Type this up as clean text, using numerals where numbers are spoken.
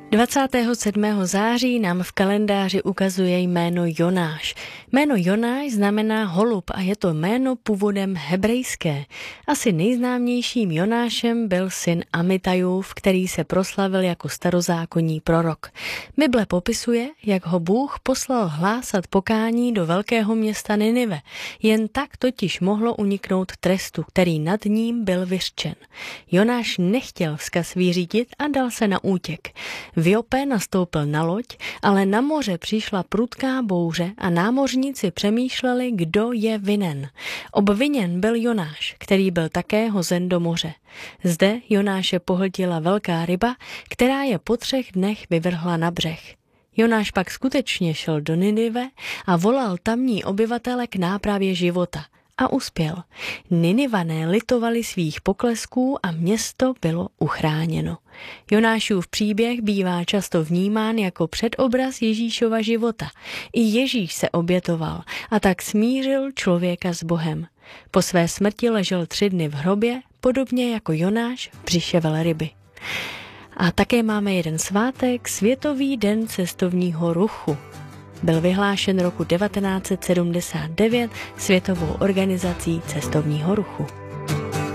27. září nám v kalendáři ukazuje jméno Jonáš. Jméno Jonáš znamená holub a je to jméno původem hebrejské. Asi nejznámějším Jonášem byl syn Amitajův, který se proslavil jako starozákonní prorok. Bible popisuje, jak ho Bůh poslal hlásat pokání do velkého města Ninive. Jen tak totiž mohlo uniknout trestu, který nad ním byl vyřčen. Jonáš nechtěl vzkaz vyřídit a dal se na útěk. V Jope nastoupil na loď, ale na moře přišla prudká bouře a námořníci přemýšleli, kdo je vinen. Obviněn byl Jonáš, který byl také hozen do moře. Zde Jonáše pohltila velká ryba, která je po 3 dnech vyvrhla na břeh. Jonáš pak skutečně šel do Ninive a volal tamní obyvatele k nápravě života. A uspěl. Ninivané litovali svých poklesků a město bylo uchráněno. Jonášův příběh bývá často vnímán jako předobraz Ježíšova života. I Ježíš se obětoval a tak smířil člověka s Bohem. Po své smrti ležel 3 dny v hrobě, podobně jako Jonáš v břiše velryby. A také máme jeden svátek, Světový den cestovního ruchu. Byl vyhlášen roku 1979 Světovou organizací cestovního ruchu.